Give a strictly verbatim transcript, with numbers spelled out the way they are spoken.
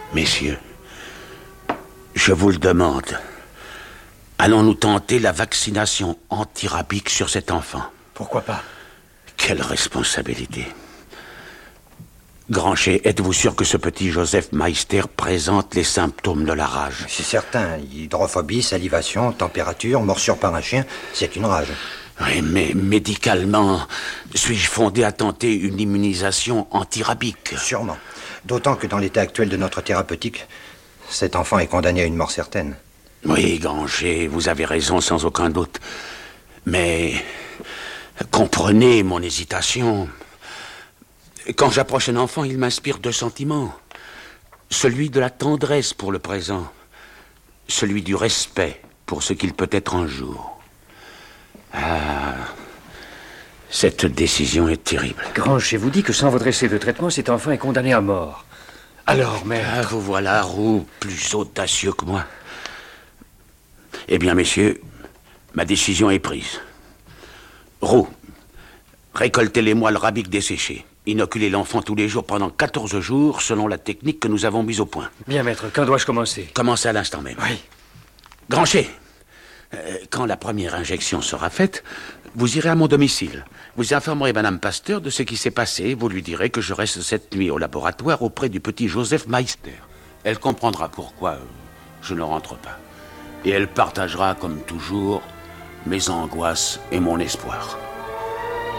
Messieurs, je vous le demande, allons-nous tenter la vaccination antirabique sur cet enfant? Pourquoi pas? Quelle responsabilité. Grancher, êtes-vous sûr que ce petit Joseph Meister présente les symptômes de la rage? C'est certain. Hydrophobie, salivation, température, morsure par un chien, c'est une rage. Oui, mais médicalement, suis-je fondé à tenter une immunisation antirabique? Sûrement. D'autant que dans l'état actuel de notre thérapeutique, cet enfant est condamné à une mort certaine. Oui, Grancher, vous avez raison sans aucun doute. Mais comprenez mon hésitation. Quand j'approche un enfant, il m'inspire deux sentiments. Celui de la tendresse pour le présent, celui du respect pour ce qu'il peut être un jour. Ah, cette décision est terrible. Grancher vous dit que sans votre essai de traitement, cet enfant est condamné à mort. Alors, maître... Ah, vous voilà, Roux, plus audacieux que moi. Eh bien, messieurs, ma décision est prise. Roux, récoltez les moelles rabiques desséchées. Inoculez l'enfant tous les jours pendant quatorze jours, selon la technique que nous avons mise au point. Bien, maître, quand dois-je commencer? Commencez à l'instant même. Oui. Grancher, euh, quand la première injection sera faite, vous irez à mon domicile. Vous informerez Madame Pasteur de ce qui s'est passé. Vous lui direz que je reste cette nuit au laboratoire auprès du petit Joseph Meister. Elle comprendra pourquoi euh, je ne rentre pas. Et elle partagera, comme toujours, mes angoisses et mon espoir.